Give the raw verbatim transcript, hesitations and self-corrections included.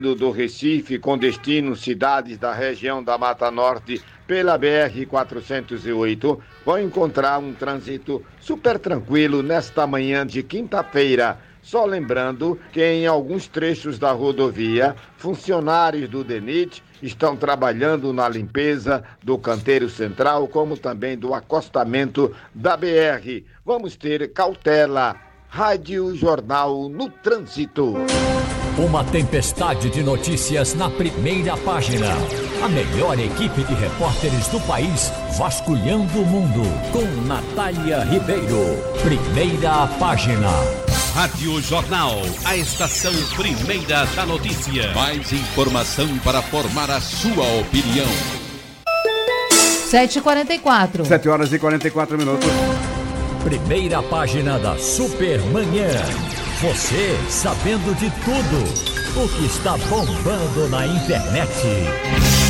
do Recife com destino cidades da região da Mata Norte pela B R quatrocentos e oito vão encontrar um trânsito super tranquilo nesta manhã de quinta-feira. Só lembrando que em alguns trechos da rodovia, funcionários do DENIT estão trabalhando na limpeza do canteiro central, como também do acostamento da B R. Vamos ter cautela. Rádio Jornal no Trânsito. Uma tempestade de notícias na primeira página. A melhor equipe de repórteres do país vasculhando o mundo. Com Natália Ribeiro. Primeira página. Rádio Jornal, a estação primeira da notícia. Mais informação para formar a sua opinião. sete e quarenta e quatro. sete horas e quarenta e quatro minutos. Primeira página da Supermanhã. Você sabendo de tudo o que está bombando na internet.